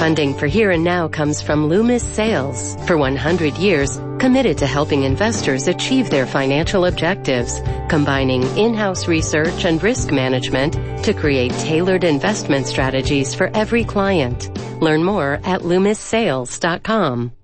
Funding for Here and Now comes from Loomis Sales. For 100 years, committed to helping investors achieve their financial objectives, combining in-house research and risk management to create tailored investment strategies for every client. Learn more at LoomisSales.com.